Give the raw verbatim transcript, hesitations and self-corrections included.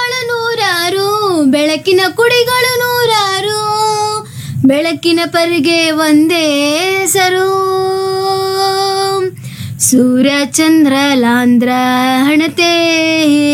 ದೀಪಗಳು ನೂರಾರು, ಬೆಳಕಿನ ಕುಡಿಗಳು ನೂರಾರು, ಬೆಳಕಿನ ಪರಿಗೆ ಒಂದೇ ಹೆಸರು. ಸೂರ್ಯ ಚಂದ್ರ ಲಾಂದ್ರ ಹಣತೆ